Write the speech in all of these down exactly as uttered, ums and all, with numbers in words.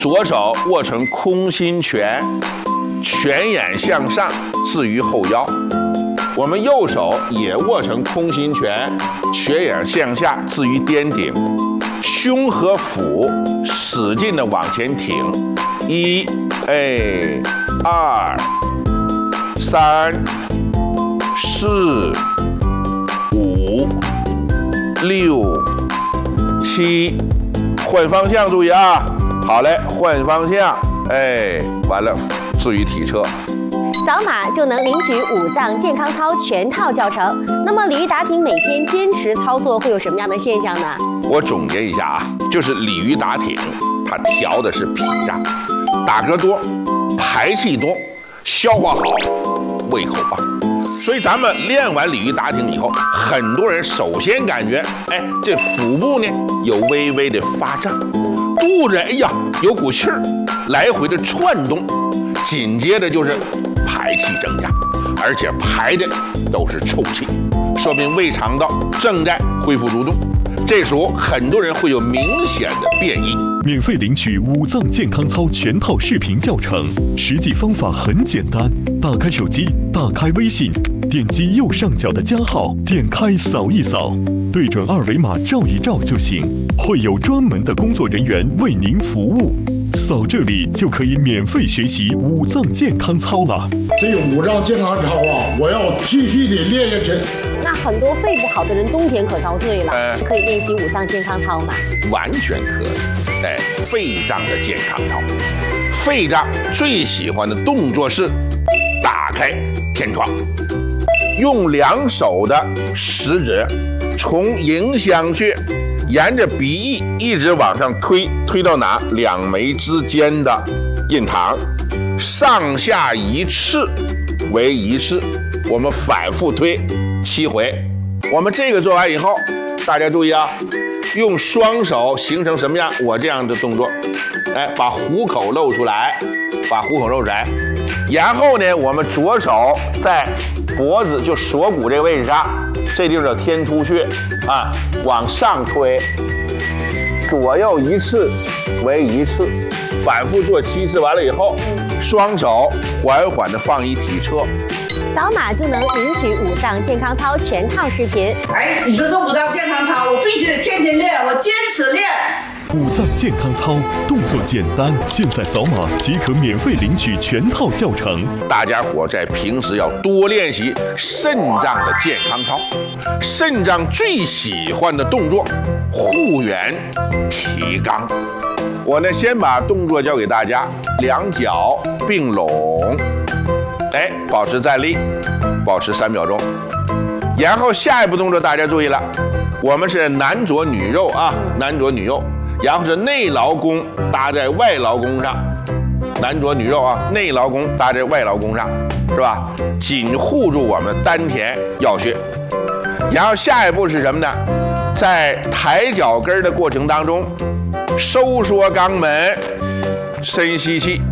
左手握成空心拳，拳眼向上，置于后腰。我们右手也握成空心拳，拳眼向下，置于颠顶。胸和腹使劲的往前挺，一，哎，二，三，四，五，六，七，换方向，注意啊！好嘞，换方向，哎，完了，置于体侧。 扫码就能领取五脏健康操全套教程。那么鲤鱼打挺每天坚持操作会有什么样的现象呢？ 我总结一下啊，就是鲤鱼打挺，它调的是脾脏，打嗝多，排气多，消化好，胃口棒。所以咱们练完鲤鱼打挺以后，很多人首先感觉，哎，这腹部呢有微微的发胀，肚子哎呀有股气儿，来回的窜动，紧接着就是排气增加，而且排的都是臭气，说明胃肠道正在恢复蠕动。这时候很多人会有明显的变异。 免费领取五脏健康操全套视频教程，实际方法很简单，打开手机，打开微信，点击右上角的加号，点开扫一扫，对准二维码照一照就行，会有专门的工作人员为您服务。扫这里就可以免费学习五脏健康操了。 这五脏健康操啊，我要继续的练下去。 那很多肺不好的人冬天可遭罪了，呃、可以练习五脏健康操吗？ 完全可以。哎，肺脏的健康操，肺脏最喜欢的动作是打开天窗，用两手的食指从迎香穴沿着鼻翼一直往上推，推到哪？两眉之间的印堂，上下一次为一次，我们反复推七回。我们这个做完以后，大家注意啊，用双手形成什么样？我这样的动作，哎，把虎口露出来，把虎口露出来，然后呢，我们左手在脖子就锁骨这个位置上，这地方叫天突穴啊，往上推，左右一次为一次，反复做七次，完了以后，双手缓缓的放于体侧。 扫码就能领取五脏健康操全套视频。 哎，你说这五脏健康操，我必须得天天练，我坚持练。 五脏健康操动作简单，现在扫码即可免费领取全套教程。 大家伙在平时要多练习肾脏的健康操，肾脏最喜欢的动作护元提肛。我呢先把动作教给大家，两脚并拢，哎，保持站立，保持三秒钟。然后下一步动作大家注意了，我们是男左女右啊，男左女右。然后是内劳宫搭在外劳宫上，男左女右啊，内劳宫搭在外劳宫上，是吧？紧护住我们丹田要穴。然后下一步是什么呢？在抬脚跟的过程当中，收缩肛门，深吸气，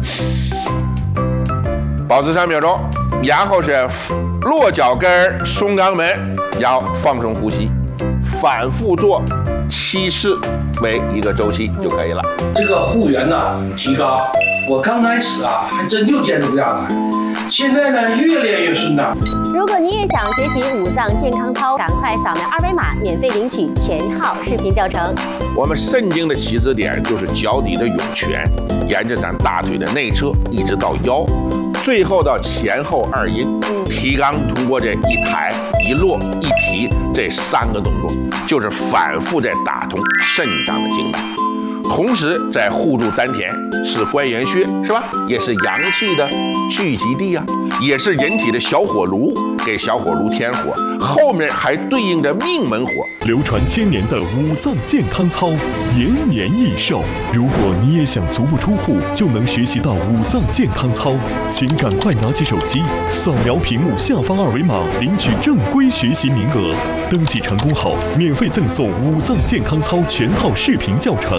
保持三秒钟。然后是落脚跟，松肛门，然后放松呼吸，反复做七次为一个周期就可以了。 这个护元呢提高，我刚开始啊还真就坚持不下来，现在呢越练越顺当。 如果你也想学习五脏健康操，赶快扫描二维码，免费领取全套视频教程。 我们肾经的起始点就是脚底的涌泉，沿着咱大腿的内侧一直到腰，最后到前后二阴。提肛通过这一抬一落一提这三个动作，就是反复在打通肾脏的经脉，同时在护住丹田，是关元穴，是吧？也是阳气的聚集地啊，也是人体的小火炉，给小火炉添火，后面还对应着命门火。 流传千年的五脏健康操，延年益寿。如果你也想足不出户就能学习到五脏健康操，请赶快拿起手机，扫描屏幕下方二维码，领取正规学习名额。登记成功后，免费赠送五脏健康操全套视频教程。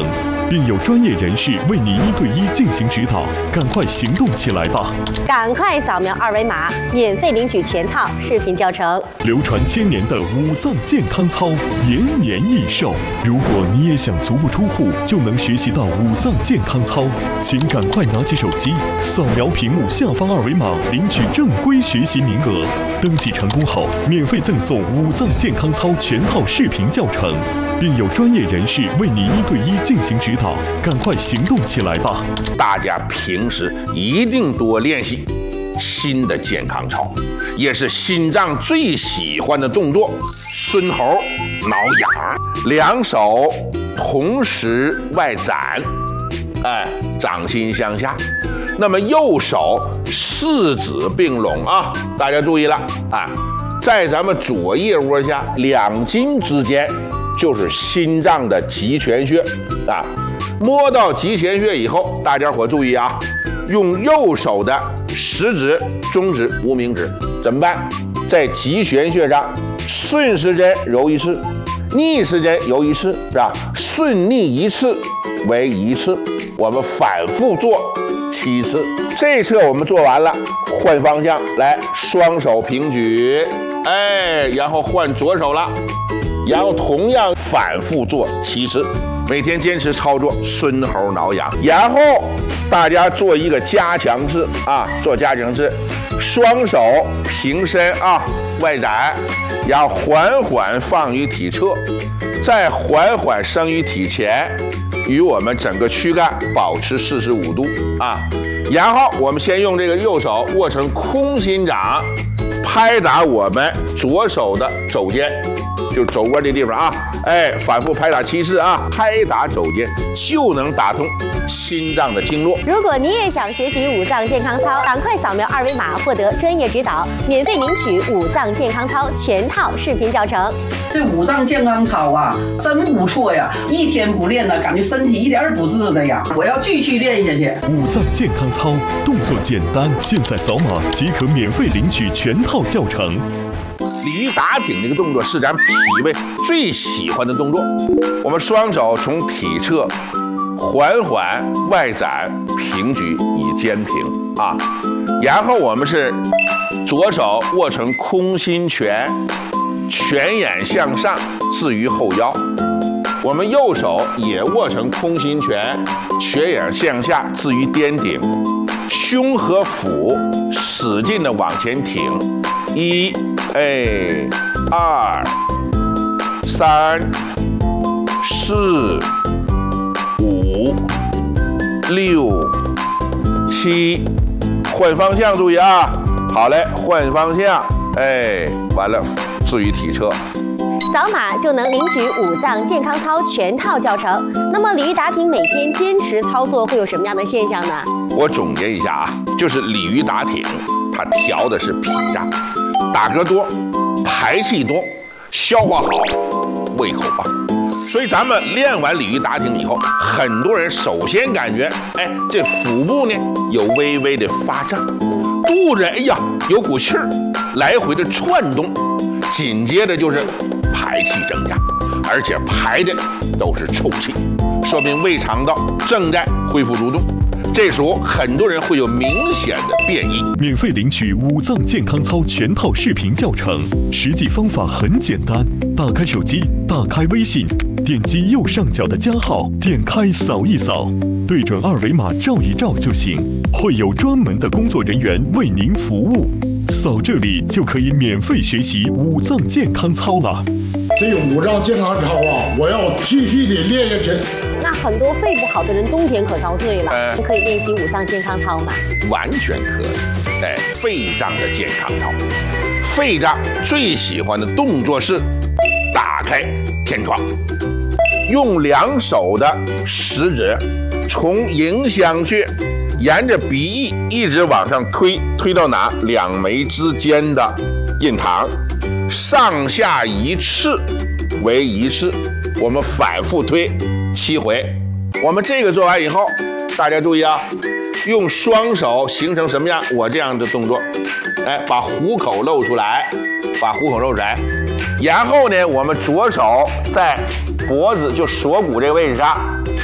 并有专业人士为你一对一进行指导，赶快行动起来吧！ 赶快扫描二维码，免费领取全套视频教程。 流传千年的五脏健康操，延年益寿。如果你也想足不出户就能学习到五脏健康操，请赶快拿起手机，扫描屏幕下方二维码，领取正规学习名额。登记成功后，免费赠送五脏健康操全套视频教程，并有专业人士为你一对一进行指导，赶快行动起来吧！ 大家平时一定多练习新的健康操，也是心脏最喜欢的动作——顺喉挠痒，两手同时外展，哎，掌心向下。那么右手四指并拢啊，大家注意了啊，在咱们左腋窝下两筋之间就是心脏的极泉穴啊。摸到极泉穴以后，大家伙注意啊，用右手的食指、中指、无名指怎么办？在极泉穴上顺时针揉一次，逆时针揉一次，是吧？顺逆一次为一次，我们反复做七次。这侧我们做完了，换方向来，双手平举，哎，然后换左手了，然后同样反复做七次。每天坚持操作顺喉挠痒，然后大家做一个加强式啊，做加强式，双手平伸啊，外展，然后缓缓放于体侧，再缓缓升于体前，与我们整个躯干保持四十五度啊。然后我们先用这个右手握成空心掌，拍打我们左手的肘尖，就是肘窝这地方啊，哎，反复拍打七次啊，拍打肘尖就能打通心脏的经络。 如果你也想学习五脏健康操，赶快扫描二维码获得专业指导，免费领取五脏健康操全套视频教程。 这五脏健康操啊，真不错呀！一天不练呢，感觉身体一点儿不治的呀。我要继续练下去。 五脏健康操动作简单，现在扫码即可免费领取全套教程。 鲤鱼打挺这个动作是咱脾胃最喜欢的动作。我们双手从体侧缓缓外展平举以肩平啊，然后我们是左手握成空心拳，拳眼向上置于后腰，我们右手也握成空心拳，拳眼向下置于颠顶，胸和腹使劲的往前挺，一，哎，二，三，四，五，六，七，换方向，注意啊！好嘞，换方向，哎，完了，置于体侧。 扫码就能领取五脏健康操全套教程。那么鲤鱼打挺每天坚持操作会有什么样的现象呢？ 我总结一下啊，就是鲤鱼打挺，它调的是脾脏，打嗝多，排气多，消化好，胃口棒。所以咱们练完鲤鱼打挺以后，很多人首先感觉，哎，这腹部呢有微微的发胀，肚子哎呀有股气儿来回的窜动，紧接着就是排气增加，而且排的都是臭气，说明胃肠道正在恢复蠕动。这时候很多人会有明显的变异。 免费领取五脏健康操全套视频教程，实际方法很简单，打开手机，打开微信，点击右上角的加号，点开扫一扫，对准二维码照一照就行，会有专门的工作人员为您服务。扫这里就可以免费学习五脏健康操了。 这五脏健康操啊，我要继续的练下去。 那很多肺不好的人冬天可遭罪了， 呃、 可以练习五脏健康操吗？ 完全可以。哎，肺脏的健康操，肺脏最喜欢的动作是打开天窗，用两手的食指从迎香穴沿着鼻翼一直往上推，推到哪？两眉之间的印堂，上下一次为一次，我们反复推七回。我们这个做完以后，大家注意啊，用双手形成什么样？我这样的动作，哎，把虎口露出来，把虎口露出来。然后呢，我们左手在脖子就锁骨这个位置上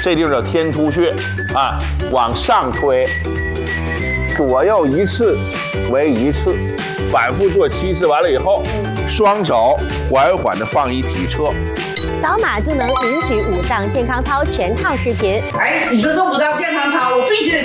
这地方叫天突穴啊，往上推，左右一次为一次，反复做七次，完了以后，双手缓缓的放一体侧。 扫码就能领取五脏健康操全套视频。 哎，你说这五脏健康操，我必须得